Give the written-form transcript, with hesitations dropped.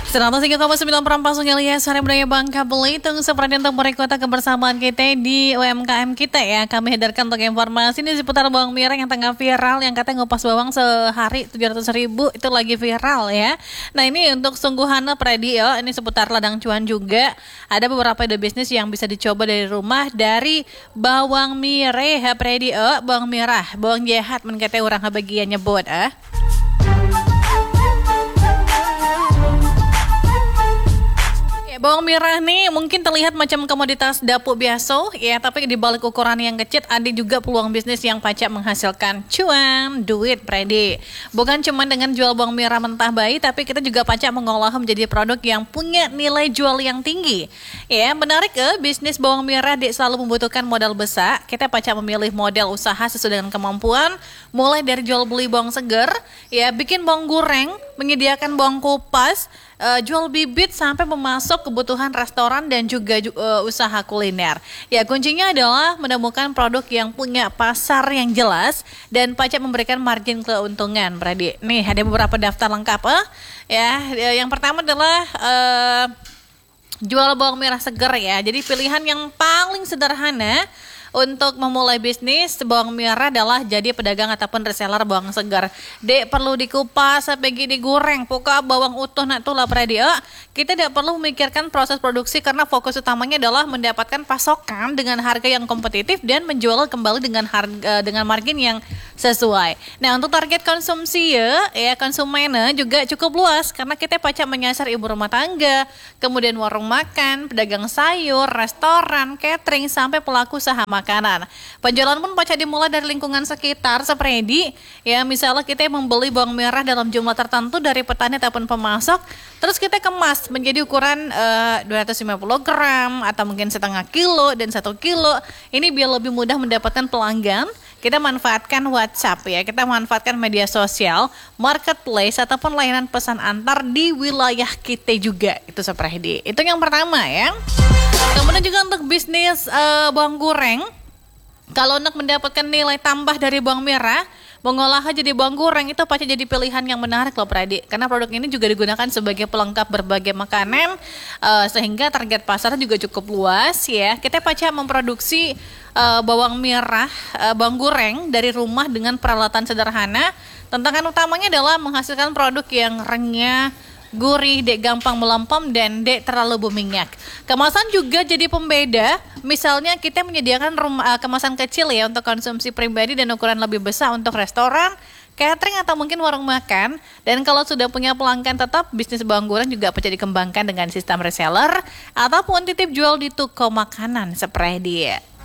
103,9 Perempat Sungai Lias, Hari Budaya Bangka Belitung. Seperti untuk kota kebersamaan kita di UMKM kita ya. Kami hadirkan untuk informasi ini seputar bawang merah yang tengah viral, yang katanya ngupas bawang sehari 700.000 itu lagi viral ya. Nah ini untuk sungguhan Predi ya, ini seputar ladang cuan juga. Ada beberapa ide bisnis yang bisa dicoba dari rumah dari bawang merah Predi ya, bawang merah, bawang jahat menkete orang bagian nyebut Bawang merah nih mungkin terlihat macam komoditas dapur biasa ya, tapi di balik ukuran yang kecil ada juga peluang bisnis yang pacak menghasilkan cuan, duit Predi. Bukan cuma dengan jual bawang merah mentah bayi, tapi kita juga pacak mengolah menjadi produk yang punya nilai jual yang tinggi. Ya, menarik bisnis bawang merah selalu membutuhkan modal besar. Kita pacak memilih model usaha sesuai dengan kemampuan, mulai dari jual beli bawang segar, ya bikin bawang goreng, menyediakan bawang kupas, jual bibit sampai memasuk kebutuhan restoran dan juga usaha kuliner. Ya, kuncinya adalah menemukan produk yang punya pasar yang jelas dan pacak memberikan margin keuntungan, Predi. Nih, ada beberapa daftar lengkap ya. Yang pertama adalah jual bawang merah segar ya. Jadi pilihan yang paling sederhana untuk memulai bisnis bawang merah adalah jadi pedagang ataupun reseller bawang segar. Dek perlu dikupas sampai digoreng, pokok bawang utuh nak tuh lah Predi. Kita tidak perlu memikirkan proses produksi karena fokus utamanya adalah mendapatkan pasokan dengan harga yang kompetitif dan menjual kembali dengan harga dengan margin yang sesuai. Nah, untuk target konsumsi ya konsumen juga cukup luas karena kita pacak menyasar ibu rumah tangga, kemudian warung makan, pedagang sayur, restoran, catering sampai pelaku usaha makanan. Penjualan pun pacak dimulai dari lingkungan sekitar seperti ya, misalnya kita membeli bawang merah dalam jumlah tertentu dari petani ataupun pemasok, terus kita kemas menjadi ukuran 250 gram atau mungkin setengah kilo dan 1 kilo. Ini biar lebih mudah mendapatkan pelanggan. Kita manfaatkan WhatsApp ya, kita manfaatkan media sosial, marketplace ataupun layanan pesan antar di wilayah kita juga. Itu seperti itu yang pertama ya. Kemudian juga untuk bisnis bawang goreng, kalau untuk mendapatkan nilai tambah dari bawang merah, mengolah jadi bawang goreng itu pasti jadi pilihan yang menarik loh Predi. Karena produk ini juga digunakan sebagai pelengkap berbagai makanan, sehingga target pasar juga cukup luas ya. Kita pacak memproduksi bawang merah, bawang goreng dari rumah dengan peralatan sederhana. Tantangan utamanya adalah menghasilkan produk yang renyah, gurih, gampang melempem dan terlalu berminyak. Kemasan juga jadi pembeda. Misalnya kita menyediakan kemasan kecil ya untuk konsumsi pribadi dan ukuran lebih besar untuk restoran, catering atau mungkin warung makan. Dan kalau sudah punya pelanggan tetap, bisnis bawang goreng juga bisa dikembangkan dengan sistem reseller ataupun titip jual di toko makanan seperti dia.